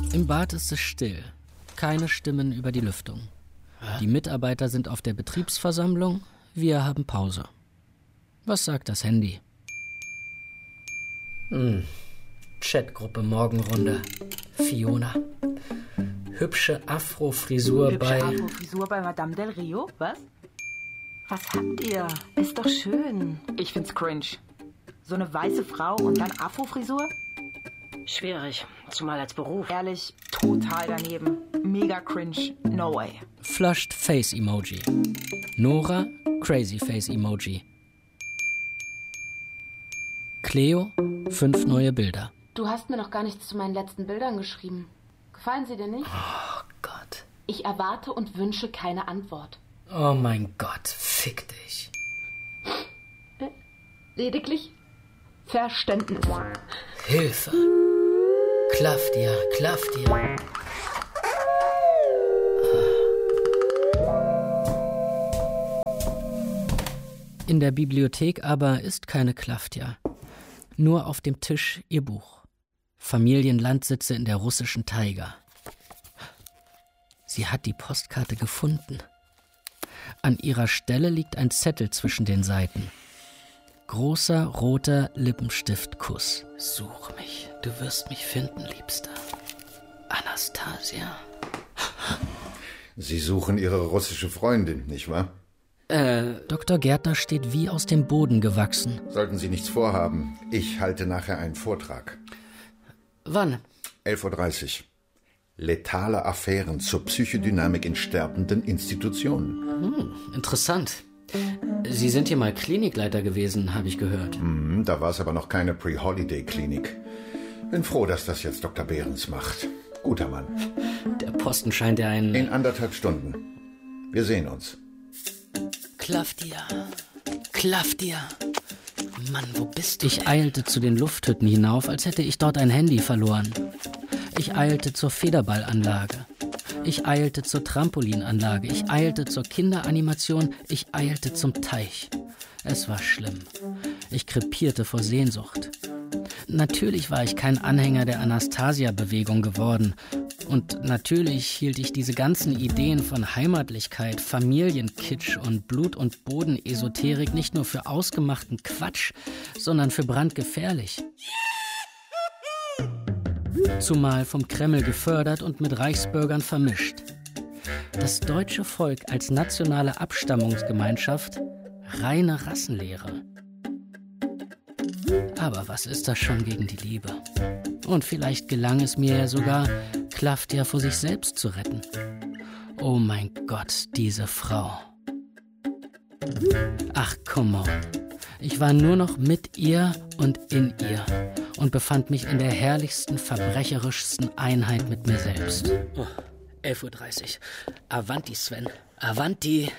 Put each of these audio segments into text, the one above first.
Im Bad ist es still. Keine Stimmen über die Lüftung. Die Mitarbeiter sind auf der Betriebsversammlung. Wir haben Pause. Was sagt das Handy? Chatgruppe Morgenrunde. Fiona. Hübsche Afro-Frisur bei Madame Del Rio? Was? Was habt ihr? Ist doch schön. Ich find's cringe. So eine weiße Frau und dann Afro-Frisur? Schwierig, zumal als Beruf. Ehrlich, total daneben. Mega cringe. No way. Flushed Face Emoji. Nora, Crazy Face Emoji. Cleo, 5 neue Bilder. Du hast mir noch gar nichts zu meinen letzten Bildern geschrieben. Gefallen sie dir nicht? Oh Gott. Ich erwarte und wünsche keine Antwort. Oh mein Gott, fick dich. Lediglich Verständnis. Hilfe. Klaff dir. In der Bibliothek aber ist keine Klaftja. Nur auf dem Tisch ihr Buch. Familienlandsitze in der russischen Taiga. Sie hat die Postkarte gefunden. An ihrer Stelle liegt ein Zettel zwischen den Seiten. Großer, roter Lippenstiftkuss. Such mich, du wirst mich finden, Liebster. Anastasia. Sie suchen Ihre russische Freundin, nicht wahr? Dr. Gärtner steht wie aus dem Boden gewachsen. Sollten Sie nichts vorhaben, ich halte nachher einen Vortrag. Wann? 11.30 Uhr. Letale Affären zur Psychodynamik in sterbenden Institutionen. Interessant. Sie sind hier mal Klinikleiter gewesen, habe ich gehört. Da war es aber noch keine Pre-Holiday-Klinik. Bin froh, dass das jetzt Dr. Behrens macht. Guter Mann. Der Posten scheint ja ein... In 1,5 Stunden. Wir sehen uns. Klaff dir. Mann, wo bist du? Ich eilte zu den Lufthütten hinauf, als hätte ich dort ein Handy verloren. Ich eilte zur Federballanlage. Ich eilte zur Trampolinanlage. Ich eilte zur Kinderanimation. Ich eilte zum Teich. Es war schlimm. Ich krepierte vor Sehnsucht. Natürlich war ich kein Anhänger der Anastasia-Bewegung geworden. Und natürlich hielt ich diese ganzen Ideen von Heimatlichkeit, Familienkitsch und Blut- und Boden-Esoterik nicht nur für ausgemachten Quatsch, sondern für brandgefährlich. Zumal vom Kreml gefördert und mit Reichsbürgern vermischt. Das deutsche Volk als nationale Abstammungsgemeinschaft, reine Rassenlehre. Aber was ist das schon gegen die Liebe? Und vielleicht gelang es mir ja sogar, Klaftja vor sich selbst zu retten. Oh mein Gott, diese Frau. Ach, come on. Ich war nur noch mit ihr und in ihr und befand mich in der herrlichsten, verbrecherischsten Einheit mit mir selbst. 11.30 Uhr. Avanti, Sven. Avanti.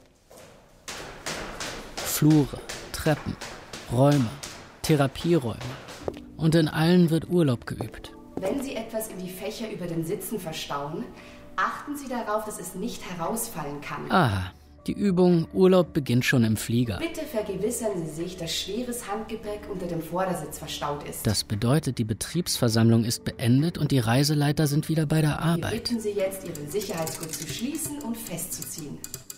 Flure, Treppen, Räume, Therapieräume. Und in allen wird Urlaub geübt. Wenn Sie etwas in die Fächer über den Sitzen verstauen, achten Sie darauf, dass es nicht herausfallen kann. Aha, die Übung Urlaub beginnt schon im Flieger. Bitte vergewissern Sie sich, dass schweres Handgepäck unter dem Vordersitz verstaut ist. Das bedeutet, die Betriebsversammlung ist beendet und die Reiseleiter sind wieder bei der Arbeit. Wir bitten Sie jetzt, Ihren Sicherheitsgurt zu schließen und festzuziehen.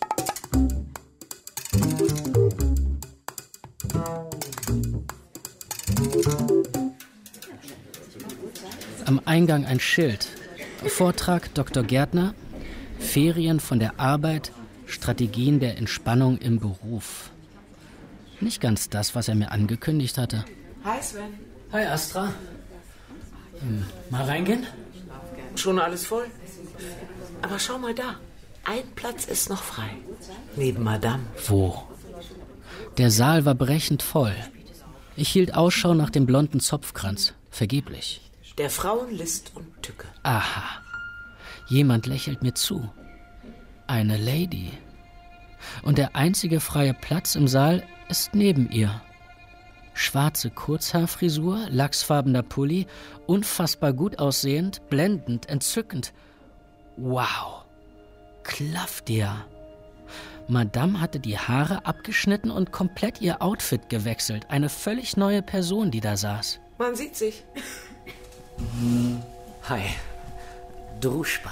Am Eingang ein Schild. Vortrag Dr. Gärtner. Ferien von der Arbeit. Strategien der Entspannung im Beruf. Nicht ganz das, was er mir angekündigt hatte. Hi Sven. Hi Astra. Mal reingehen? Schon alles voll? Aber schau mal da. Ein Platz ist noch frei. Neben Madame. Wo? Der Saal war brechend voll. Ich hielt Ausschau nach dem blonden Zopfkranz. Vergeblich. Der Frauenlist und Tücke. Aha. Jemand lächelt mir zu. Eine Lady. Und der einzige freie Platz im Saal ist neben ihr. Schwarze Kurzhaarfrisur, lachsfarbener Pulli, unfassbar gut aussehend, blendend, entzückend. Wow. Klaftja. Madame hatte die Haare abgeschnitten und komplett ihr Outfit gewechselt. Eine völlig neue Person, die da saß. Man sieht sich. Hi. Druschba.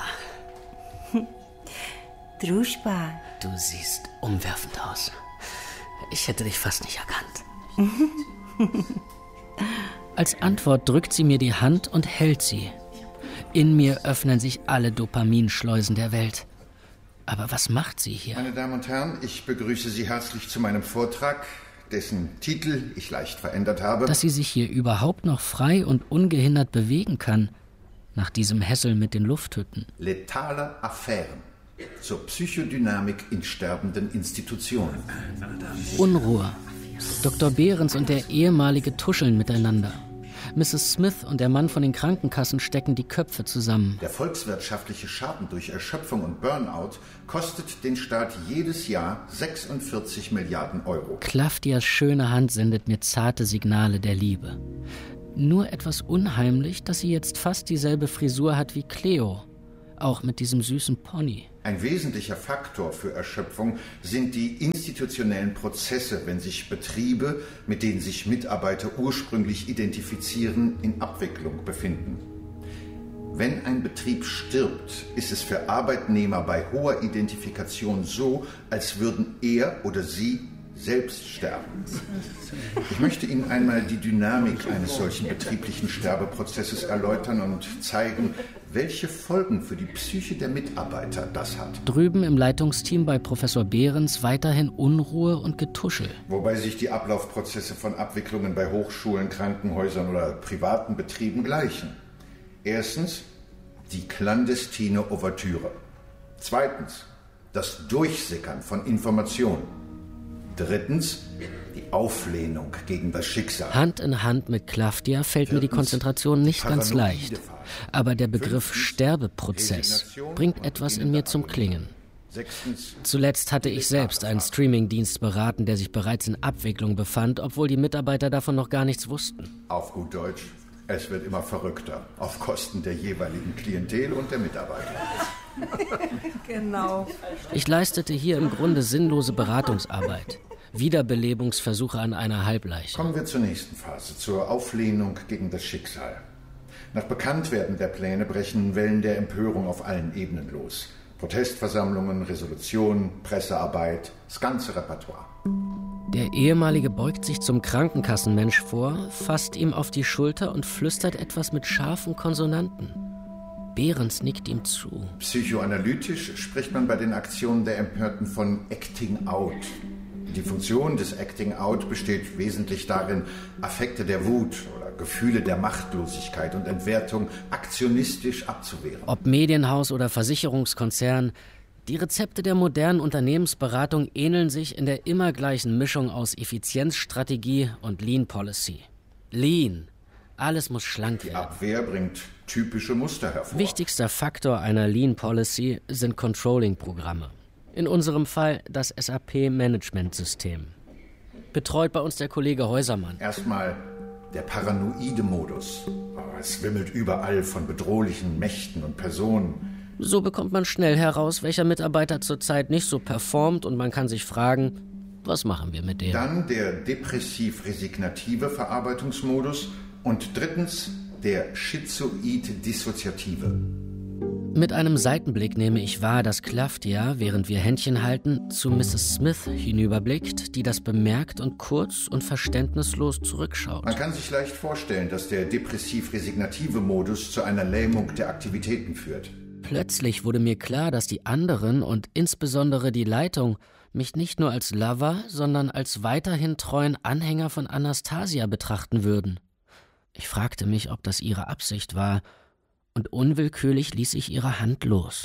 Druschba. Du siehst umwerfend aus. Ich hätte dich fast nicht erkannt. Als Antwort drückt sie mir die Hand und hält sie. In mir öffnen sich alle Dopaminschleusen der Welt. Aber was macht sie hier? Meine Damen und Herren, ich begrüße Sie herzlich zu meinem Vortrag, dessen Titel ich leicht verändert habe. Dass sie sich hier überhaupt noch frei und ungehindert bewegen kann, nach diesem Hassel mit den Lufthütten. Letale Affären zur Psychodynamik in sterbenden Institutionen. Unruhe. Dr. Behrens und der ehemalige tuscheln miteinander. Mrs. Smith und der Mann von den Krankenkassen stecken die Köpfe zusammen. Der volkswirtschaftliche Schaden durch Erschöpfung und Burnout kostet den Staat jedes Jahr 46 Milliarden Euro. Klafdias schöne Hand sendet mir zarte Signale der Liebe. Nur etwas unheimlich, dass sie jetzt fast dieselbe Frisur hat wie Cleo. Auch mit diesem süßen Pony. Ein wesentlicher Faktor für Erschöpfung sind die institutionellen Prozesse, wenn sich Betriebe, mit denen sich Mitarbeiter ursprünglich identifizieren, in Abwicklung befinden. Wenn ein Betrieb stirbt, ist es für Arbeitnehmer bei hoher Identifikation so, als würden er oder sie selbst sterben. Ich möchte Ihnen einmal die Dynamik eines solchen betrieblichen Sterbeprozesses erläutern und zeigen, welche Folgen für die Psyche der Mitarbeiter das hat. Drüben im Leitungsteam bei Professor Behrens weiterhin Unruhe und Getuschel. Wobei sich die Ablaufprozesse von Abwicklungen bei Hochschulen, Krankenhäusern oder privaten Betrieben gleichen. Erstens die clandestine Ouvertüre. Zweitens das Durchsickern von Informationen. Drittens, die Auflehnung gegen das Schicksal. Hand in Hand mit Klafdia fällt mir die Konzentration nicht ganz leicht. Aber der Begriff Sterbeprozess bringt etwas in mir zum Klingen. Zuletzt hatte ich selbst einen Streamingdienst beraten, der sich bereits in Abwicklung befand, obwohl die Mitarbeiter davon noch gar nichts wussten. Auf gut Deutsch, es wird immer verrückter, auf Kosten der jeweiligen Klientel und der Mitarbeiter. Genau. Ich leistete hier im Grunde sinnlose Beratungsarbeit. Wiederbelebungsversuche an einer Halbleiche. Kommen wir zur nächsten Phase, zur Auflehnung gegen das Schicksal. Nach Bekanntwerden der Pläne brechen Wellen der Empörung auf allen Ebenen los. Protestversammlungen, Resolutionen, Pressearbeit, das ganze Repertoire. Der Ehemalige beugt sich zum Krankenkassenmensch vor, fasst ihm auf die Schulter und flüstert etwas mit scharfen Konsonanten. Behrens nickt ihm zu. Psychoanalytisch spricht man bei den Aktionen der Empörten von Acting Out. Die Funktion des Acting Out besteht wesentlich darin, Affekte der Wut oder Gefühle der Machtlosigkeit und Entwertung aktionistisch abzuwehren. Ob Medienhaus oder Versicherungskonzern, die Rezepte der modernen Unternehmensberatung ähneln sich in der immer gleichen Mischung aus Effizienzstrategie und Lean Policy. Lean. Alles muss schlank werden. Die Abwehr bringt typische Muster hervor. Wichtigster Faktor einer Lean Policy sind Controlling-Programme. In unserem Fall das SAP-Management-System. Betreut bei uns der Kollege Häusermann. Erstmal der paranoide Modus. Es wimmelt überall von bedrohlichen Mächten und Personen. So bekommt man schnell heraus, welcher Mitarbeiter zurzeit nicht so performt und man kann sich fragen, was machen wir mit dem? Dann der depressiv-resignative Verarbeitungsmodus und drittens der schizoid-dissoziative. Mit einem Seitenblick nehme ich wahr, dass Klafdia, während wir Händchen halten, zu Mrs. Smith hinüberblickt, die das bemerkt und kurz und verständnislos zurückschaut. Man kann sich leicht vorstellen, dass der depressiv-resignative Modus zu einer Lähmung der Aktivitäten führt. Plötzlich wurde mir klar, dass die anderen und insbesondere die Leitung mich nicht nur als Lover, sondern als weiterhin treuen Anhänger von Anastasia betrachten würden. Ich fragte mich, ob das ihre Absicht war, und unwillkürlich ließ ich ihre Hand los.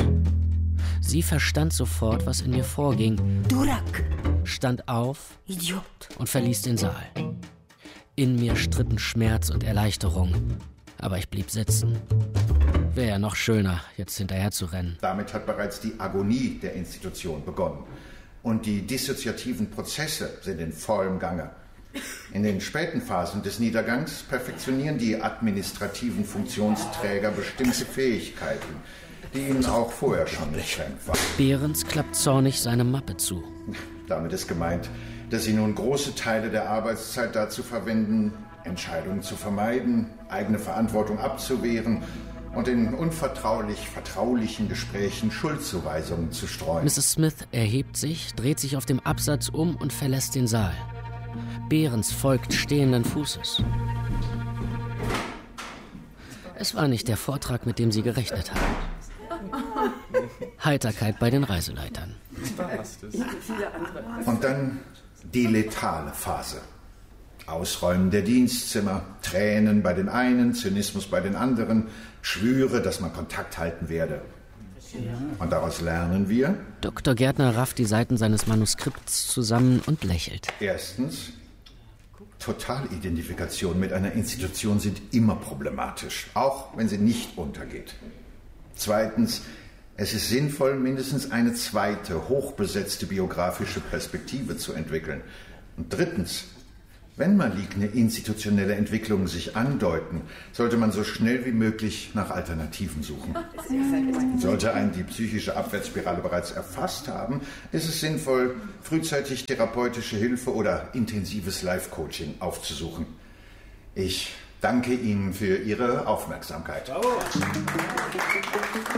Sie verstand sofort, was in mir vorging, Durak, stand auf Idiot und verließ den Saal. In mir stritten Schmerz und Erleichterung, aber ich blieb sitzen. Wäre ja noch schöner, jetzt hinterher zu rennen. Damit hat bereits die Agonie der Institution begonnen. Und die dissoziativen Prozesse sind in vollem Gange. In den späten Phasen des Niedergangs perfektionieren die administrativen Funktionsträger bestimmte Fähigkeiten, die ihnen auch vorher schon nicht fremd waren. Behrens klappt zornig seine Mappe zu. Damit ist gemeint, dass sie nun große Teile der Arbeitszeit dazu verwenden, Entscheidungen zu vermeiden, eigene Verantwortung abzuwehren, und in vertraulichen Gesprächen Schuldzuweisungen zu streuen. Mrs. Smith erhebt sich, dreht sich auf dem Absatz um und verlässt den Saal. Behrens folgt stehenden Fußes. Es war nicht der Vortrag, mit dem sie gerechnet haben. Heiterkeit bei den Reiseleitern. Und dann die letale Phase. Ausräumen der Dienstzimmer, Tränen bei den einen, Zynismus bei den anderen, Schwüre, dass man Kontakt halten werde. Und daraus lernen wir: Dr. Gärtner rafft die Seiten seines Manuskripts zusammen und lächelt. Erstens, Totalidentifikation mit einer Institution sind immer problematisch, auch wenn sie nicht untergeht. Zweitens, es ist sinnvoll, mindestens eine zweite, hochbesetzte biografische Perspektive zu entwickeln. Und drittens, wenn maligne institutionelle Entwicklungen sich andeuten, sollte man so schnell wie möglich nach Alternativen suchen. Sollte einen die psychische Abwärtsspirale bereits erfasst haben, ist es sinnvoll, frühzeitig therapeutische Hilfe oder intensives Life-Coaching aufzusuchen. Ich danke Ihnen für Ihre Aufmerksamkeit.